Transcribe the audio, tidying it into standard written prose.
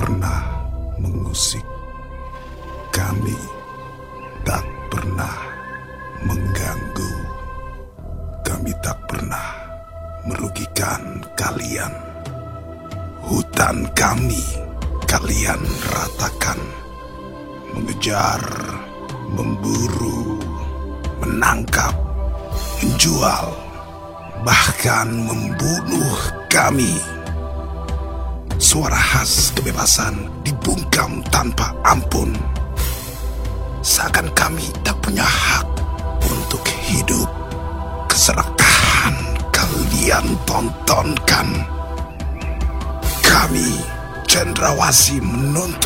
pernah mengusik. Kami tak pernah mengganggu. Kami tak pernah merugikan kalian. Hutan kami kalian ratakan. Mengejar, memburu, menangkap, menjual, bahkan membunuh kami. Suara khas kebebasan dibungkam tanpa ampun. Seakan kami tak punya hak untuk hidup. Keserakahan kalian tontonkan. Kami cendrawasih menuntut